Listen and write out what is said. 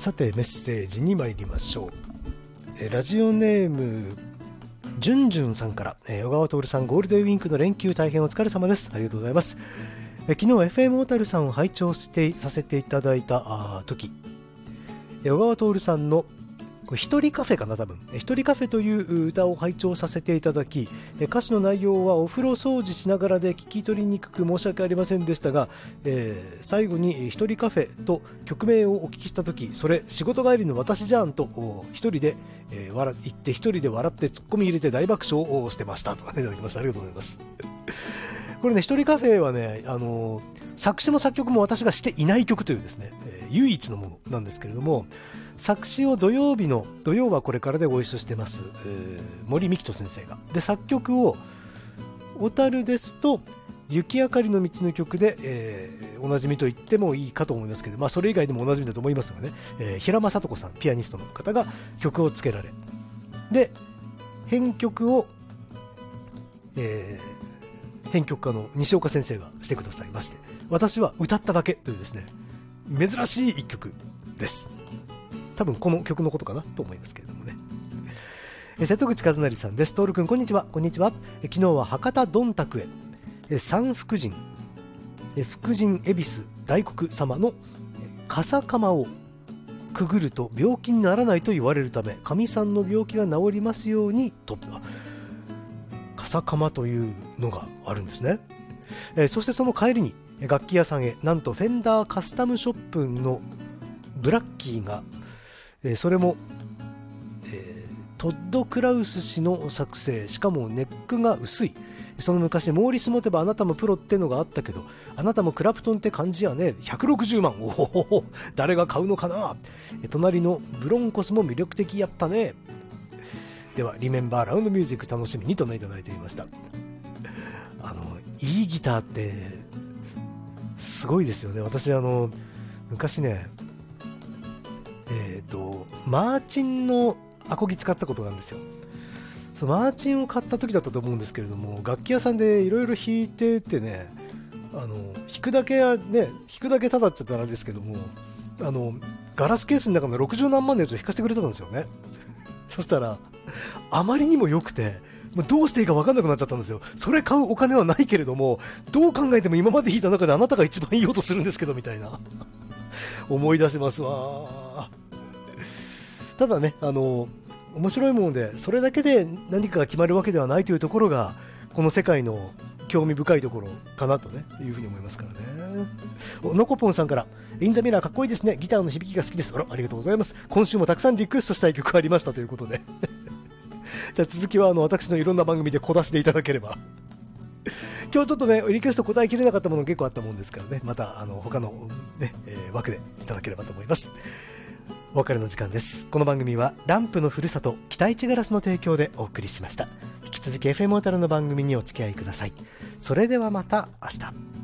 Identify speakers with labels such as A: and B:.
A: さてメッセージに参りましょう。ラジオネームじゅんじゅんさんから、小川徹さん、ゴールデンウィークの連休大変お疲れ様です。ありがとうございます。昨日 FM 小樽さんを拝聴させていただいた時、小川徹さんの一人カフェかな、多分一人カフェという歌を拝聴させていただき、歌詞の内容はお風呂掃除しながらで聞き取りにくく申し訳ありませんでしたが、最後に一人カフェと曲名をお聞きした時、それ仕事帰りの私じゃんと一人で、言って一人で笑ってツッコミ入れて大爆笑をしてましたといただきました。ありがとうございます。これね、一人カフェはね、作詞も作曲も私がしていない曲というですね、唯一のものなんですけれども、作詞を土曜はこれからでご一緒してます、森美樹人先生が、で作曲を小樽ですと雪明かりの道の曲で、おなじみと言ってもいいかと思いますけど、それ以外でもおなじみだと思いますがね、平間聡子さん、ピアニストの方が曲をつけられ、で編曲を、編曲家の西岡先生がしてくださいまして、私は歌っただけというですね、珍しい一曲です。多分この曲のことかなと思いますけれどもね。瀬戸口和成さんです。徹君こんにちは。こんにちは。昨日は博多どんたくへ三福神福神恵比寿大黒様の笠鎌をくぐると病気にならないと言われるため、神さんの病気が治りますようにと、笠鎌というのがあるんですね。そしてその帰りに楽器屋さんへ、なんとフェンダーカスタムショップのブラッキーが、それも、トッド・クラウス氏の作成、しかもネックが薄い。その昔モーリス持てばあなたもプロってのがあったけど、あなたもクラプトンって感じやね。160万、おほほほ、誰が買うのかな。隣のブロンコスも魅力的やったね。ではリメンバーラウンドミュージック楽しみにとねいただいていました。いいギターってすごいですよね。私昔ね、マーチンのアコギ使ったことがあるんですよ。そのマーチンを買った時だったと思うんですけれども、楽器屋さんでいろいろ弾いててね、弾くだけただって言ったらあれですけども、ガラスケースの中の60何万のやつを弾かせてくれたんですよね。そしたらあまりにも良くて、どうしていいか分かんなくなっちゃったんですよ。それ買うお金はないけれども、どう考えても今まで弾いた中であなたが一番いい音するんですけどみたいな思い出しますわ。ただね、面白いもので、それだけで何かが決まるわけではないというところがこの世界の興味深いところかなとねいうふうに思いますからね。のこぽんさんから、インザミラーかっこいいですね、ギターの響きが好きです。ありがとうございます。今週もたくさんリクエストしたい曲がありましたということでじゃあ続きは私のいろんな番組で小出しでいただければ今日ちょっとねリクエスト答えきれなかったもの結構あったもんですからね、また他の、ね枠でいただければと思います。お別れの時間です。この番組はランプのふるさと北市ガラスの提供でお送りしました。引き続き FM 小樽の番組にお付き合いください。それではまた明日。